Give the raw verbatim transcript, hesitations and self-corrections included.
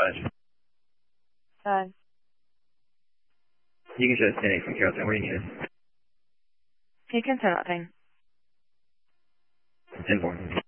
Fudge. Fudge. You can just ten from Carrollton. Where do you need it? Can you confirm that thing? ten four.